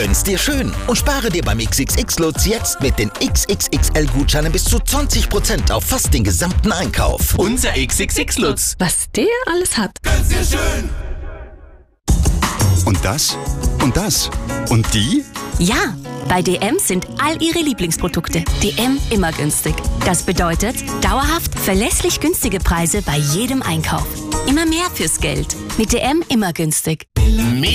Gönn's dir schön und spare dir beim XXX-Lutz jetzt mit den XXXL-Gutscheinen bis zu 20% auf fast den gesamten Einkauf. Unser XXX-Lutz. Was der alles hat. Gönn's dir schön. Und das? Und das? Und die? Ja, bei DM sind all Ihre Lieblingsprodukte. DM immer günstig. Das bedeutet dauerhaft verlässlich günstige Preise bei jedem Einkauf. Immer mehr fürs Geld. Mit DM immer günstig.